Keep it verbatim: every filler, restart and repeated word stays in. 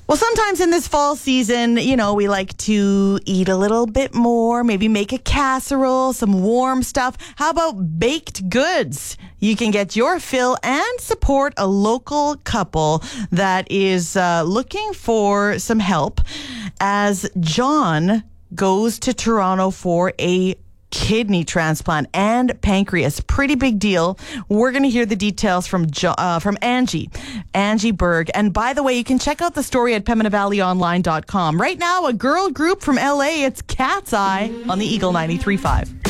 Well, sometimes in this fall season, you know, we like to eat a little bit more, maybe make a casserole, some warm stuff. How about baked goods? You can get your fill and support a local couple that is uh, looking for some help as John goes to Toronto for a kidney transplant and pancreas. Pretty big deal. We're going to hear the details from jo- uh, from Angie, Angie Berg. And by the way, you can check out the story at pembina valley online dot com. Right now, a girl group from L A, it's Cat's Eye on the Eagle ninety-three point five.